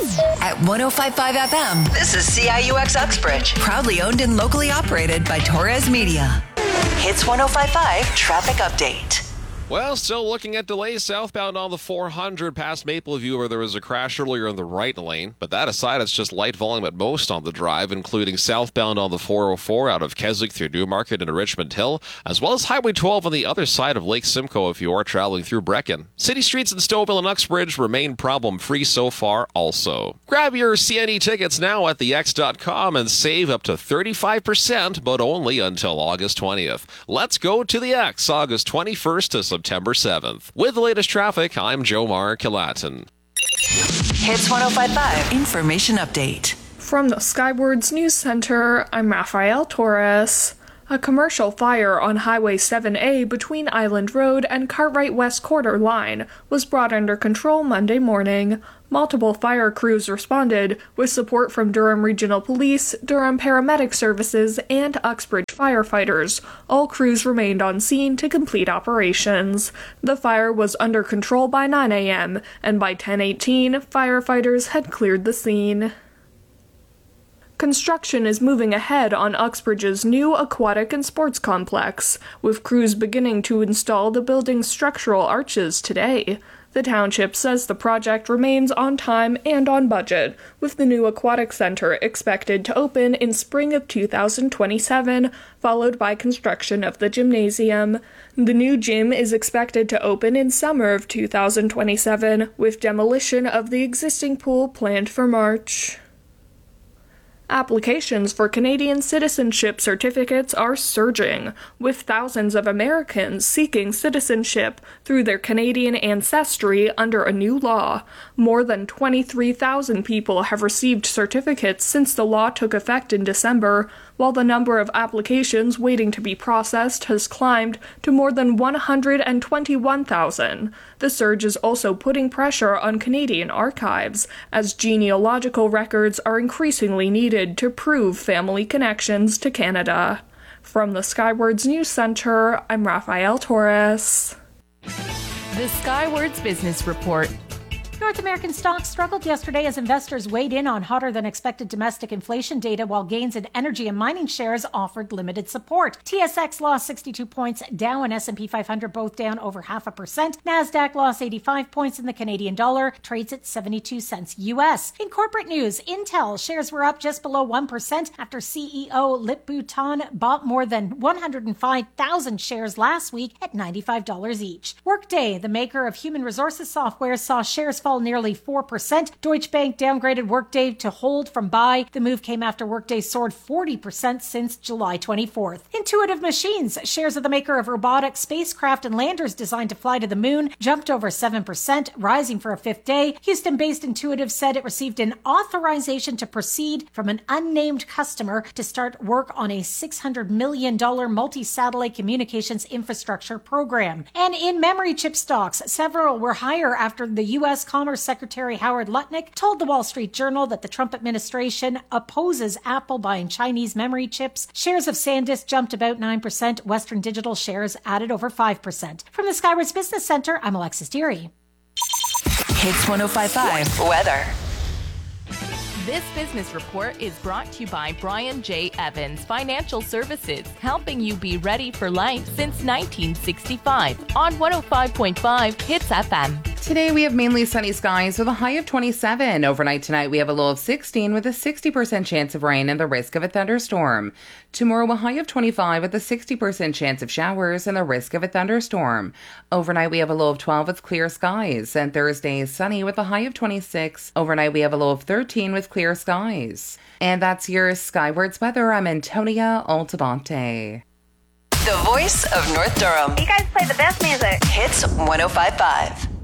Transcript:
At 105.5 FM, this is CIUX Uxbridge. Proudly owned and locally operated by Torres Media. Hits 105.5 Traffic Update. Well, still looking at delays southbound on the 400 past Mapleview, where there was a crash earlier in the right lane. But that aside, it's just light volume at most on the drive, including southbound on the 404 out of Keswick through Newmarket into Richmond Hill, as well as Highway 12 on the other side of Lake Simcoe if you are traveling through Brecken. City streets in Stouffville and Uxbridge remain problem-free so far also. Grab your CNE tickets now at thex.com and save up to 35%, but only until August 20th. Let's go to the X, August 21st to September 7th. With the latest traffic, I'm Jomar Kilatin. Hits 105.5 Information Update. From the Skywards News Center, I'm Rafael Torres. A commercial fire on Highway 7A between Island Road and Cartwright West Quarter Line was brought under control Monday morning. Multiple fire crews responded, with support from Durham Regional Police, Durham Paramedic Services, and Uxbridge firefighters. All crews remained on scene to complete operations. The fire was under control by 9 a.m., and by 10:18, firefighters had cleared the scene. Construction is moving ahead on Uxbridge's new aquatic and sports complex, with crews beginning to install the building's structural arches today. The township says the project remains on time and on budget, with the new aquatic center expected to open in spring of 2027, followed by construction of the gymnasium. The new gym is expected to open in summer of 2027, with demolition of the existing pool planned for March. Applications for Canadian citizenship certificates are surging, with thousands of Americans seeking citizenship through their Canadian ancestry under a new law. More than 23,000 people have received certificates since the law took effect in December, while the number of applications waiting to be processed has climbed to more than 121,000. The surge is also putting pressure on Canadian archives, as genealogical records are increasingly needed to prove family connections to Canada. From the Skywards News Center, I'm Rafael Torres. The Skywards Business Report. North American stocks struggled yesterday as investors weighed in on hotter-than-expected domestic inflation data, while gains in energy and mining shares offered limited support. TSX lost 62 points, Dow and S&P 500 both down over 0.5%. NASDAQ lost 85 points, and the Canadian dollar trades at 72 cents US. In corporate news, Intel shares were up just below 1% after CEO Lip Bhutan bought more than 105,000 shares last week at $95 each. Workday, the maker of human resources software, saw shares fall nearly 4%. Deutsche Bank downgraded Workday to hold from buy. The move came after Workday soared 40% since July 24th. Intuitive Machines, shares of the maker of robotic spacecraft and landers designed to fly to the moon, jumped over 7%, rising for a fifth day. Houston-based Intuitive said it received an authorization to proceed from an unnamed customer to start work on a $600 million multi-satellite communications infrastructure program. And in memory chip stocks, several were higher after the U.S. Commerce Secretary Howard Lutnick told the Wall Street Journal that the Trump administration opposes Apple buying Chinese memory chips. Shares of SanDisk jumped about 9%. Western Digital shares added over 5%. From the Skywards Business Center, I'm Alexis Deary. Hits 105.5 Weather. This business report is brought to you by Brian J. Evans Financial Services, helping you be ready for life since 1965 on 105.5 Hits FM. Today we have mainly sunny skies with a high of 27. Overnight tonight we have a low of 16 with a 60% chance of rain and the risk of a thunderstorm. Tomorrow a high of 25 with a 60% chance of showers and the risk of a thunderstorm. Overnight we have a low of 12 with clear skies, and Thursday is sunny with a high of 26. Overnight we have a low of 13 with clear skies. And that's your Skywards weather. I'm Antonia Altabante. The voice of North Durham. You guys play the best music. Hits 105.5.